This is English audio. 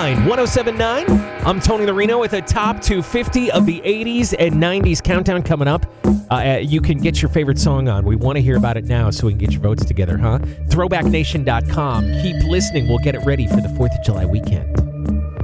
9, 1079. I'm Tony Larino with a top 250 of the 80s and 90s countdown coming up. You can get your favorite song on. We want to hear about it now so we can get your votes together, huh? Throwbacknation.com. Keep listening. We'll get it ready for the 4th of July weekend.